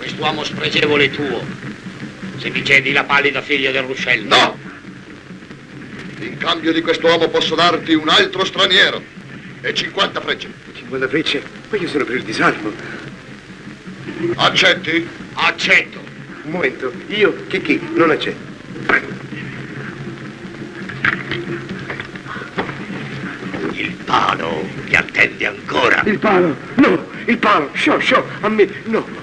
Quest'uomo spregevole tuo, se mi cedi la pallida figlia del ruscello. No! In cambio di quest'uomo posso darti un altro straniero e 50 frecce. 50 frecce? Ma io sono per il disarmo. Accetti? Accetto. Un momento, io che non accetto. Il palo ti attende ancora. Il palo? No, il palo, sciò, a me, no.